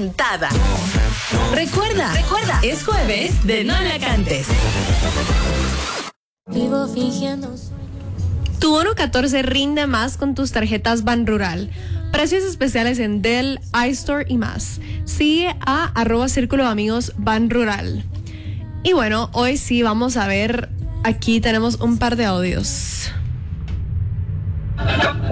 Cantada. Recuerda, es jueves de No La Cantes. Vivo fingiendo. Tu bono 14 rinde más con tus tarjetas Banrural. Precios especiales en Dell, iStore y más. Sigue a @Círculo de Amigos Banrural. Y bueno, hoy sí vamos a ver, aquí tenemos un par de audios.